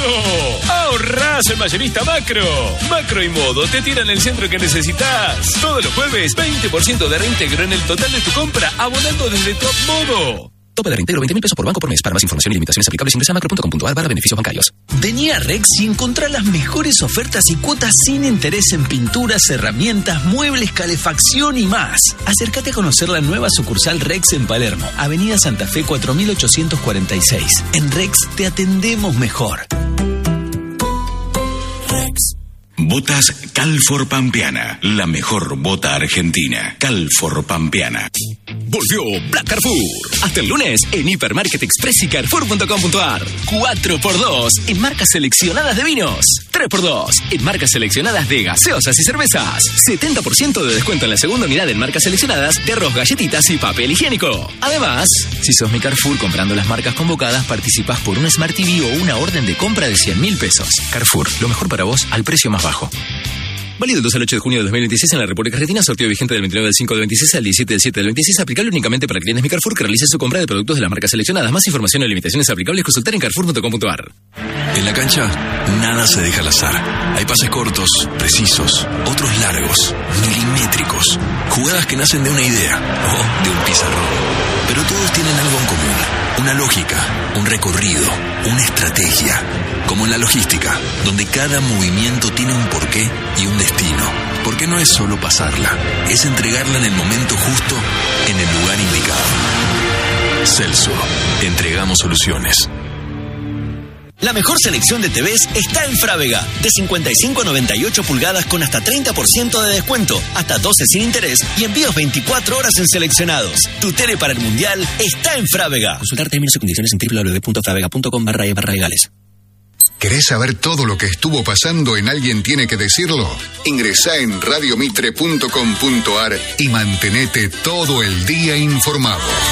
¡Ahorrás en Mayorista Macro! Macro y Modo te tiran el centro que necesitas. Todos los jueves, 20% de reintegro en el total de tu compra, abonando desde Top Modo. Tope de reintegro 20.000 pesos por banco por mes. Para más información y limitaciones aplicables ingresa a macro.com.ar/beneficios bancarios. Vení a Rex y encontrá las mejores ofertas y cuotas sin interés en pinturas, herramientas, muebles, calefacción y más. Acércate a conocer la nueva sucursal Rex en Palermo, Avenida Santa Fe 4846. En Rex te atendemos mejor. Rex. Botas Calfor Pampeana, la mejor bota argentina. Calfor Pampeana. Volvió Black Carrefour. Hasta el lunes en Hipermarket Express y Carrefour.com.ar. 4x2 en marcas seleccionadas de vinos. 3x2 en marcas seleccionadas de gaseosas y cervezas. 70% de descuento en la segunda unidad en marcas seleccionadas de arroz, galletitas y papel higiénico. Además, si sos mi Carrefour comprando las marcas convocadas, participás por un Smart TV o una orden de compra de 100.000 pesos. Carrefour, lo mejor para vos al precio más bajo. Válido del 2 al 8 de junio de 2026 en la República Argentina. Sorteo vigente del 29 del 5 del 26 al 17 del 7 del 26. Aplicable únicamente para clientes Mi Carrefour que realicen su compra de productos de las marcas seleccionadas. Más información y limitaciones aplicables consultar en carrefour.com.ar. En la cancha, nada se deja al azar. Hay pases cortos, precisos, otros largos, milimétricos. Jugadas que nacen de una idea o de un pizarrón. Pero todos tienen algo en común. Una lógica, un recorrido, una estrategia. Como en la logística, donde cada movimiento tiene un porqué y un destino. Porque no es solo pasarla, es entregarla en el momento justo, en el lugar indicado. Celso, entregamos soluciones. La mejor selección de TVs está en Frávega. De 55 a 98 pulgadas con hasta 30% de descuento, hasta 12 sin interés y envíos 24 horas en seleccionados. Tu tele para el Mundial está en Frávega. Consultar términos y condiciones en www.fravega.com/e/legales. ¿Querés saber todo lo que estuvo pasando en Alguien Tiene que Decirlo? Ingresá en radiomitre.com.ar y mantenete todo el día informado.